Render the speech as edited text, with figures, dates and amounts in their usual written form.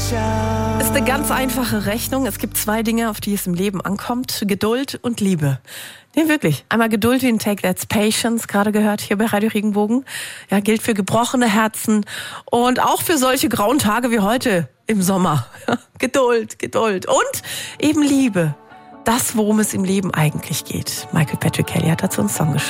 Ist eine ganz einfache Rechnung. Es gibt 2 Dinge, auf die es im Leben ankommt. Geduld und Liebe. Nee, wirklich. Einmal Geduld wie ein Take That's Patience, gerade gehört hier bei Radio Regenbogen. Ja, gilt für gebrochene Herzen und auch für solche grauen Tage wie heute im Sommer. Geduld, Geduld und eben Liebe. Das, worum es im Leben eigentlich geht. Michael Patrick Kelly hat dazu einen Song geschrieben.